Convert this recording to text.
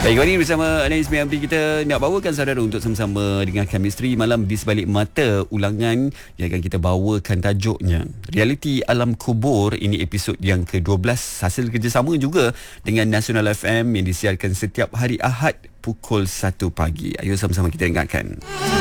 Baik, hari ini bersama Anais Miampi kita nak bawakan saudara untuk sama-sama dengarkan Misteri Malam di Sebalik Mata, ulangan yang akan kita bawakan tajuknya Realiti Alam Kubur. Ini episod yang ke-12 hasil kerjasama juga dengan Nasional FM yang disiarkan setiap hari Ahad pukul 1 pagi. Ayo sama-sama kita dengarkan.